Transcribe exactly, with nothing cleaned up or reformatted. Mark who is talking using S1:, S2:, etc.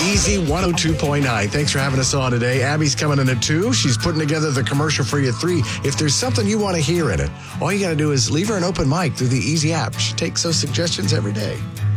S1: Easy one oh two point nine. Thanks for having us on today. Abby's coming in at two. She's putting together the commercial for you at three. If there's something you want to hear in it, all you got to do is leave her an open mic through the Easy app. She takes those suggestions every day.